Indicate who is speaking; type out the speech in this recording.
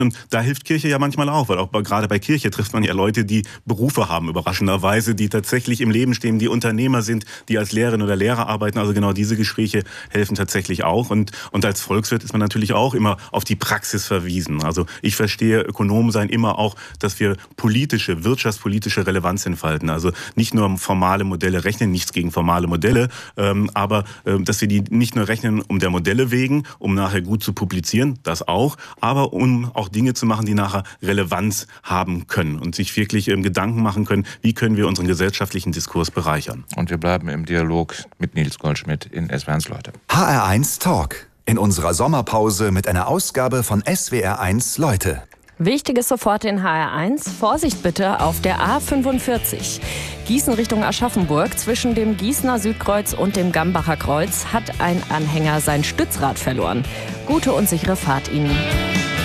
Speaker 1: Und da hilft Kirche ja manchmal auch, weil auch gerade bei Kirche trifft man ja Leute, die Berufe haben, überraschenderweise, die tatsächlich im Leben stehen, die Unternehmer sind, die als Lehrerin oder Lehrer arbeiten. Also genau diese Gespräche helfen tatsächlich auch. Und als Volkswirt ist man natürlich auch immer auf die Praxis verwiesen. Also ich verstehe Ökonom sein immer auch, dass wir wirtschaftspolitische Relevanz entfalten. Also nicht nur formale Modelle rechnen, nichts gegen formale Modelle, aber dass wir die nicht nur rechnen um der Modelle wegen, um nachher gut zu publizieren, das auch, aber um auch Dinge zu machen, die nachher Relevanz haben können und sich wirklich Gedanken machen können, wie können wir unseren gesellschaftlichen Diskurs bereichern.
Speaker 2: Und wir bleiben im Dialog mit Nils Goldschmidt in SWR1 Leute.
Speaker 3: HR1 Talk. In unserer Sommerpause mit einer Ausgabe von SWR1 Leute.
Speaker 4: Wichtiges sofort in HR1. Vorsicht bitte auf der A45. Gießen Richtung Aschaffenburg. Zwischen dem Gießener Südkreuz und dem Gambacher Kreuz hat ein Anhänger sein Stützrad verloren. Gute und sichere Fahrt Ihnen.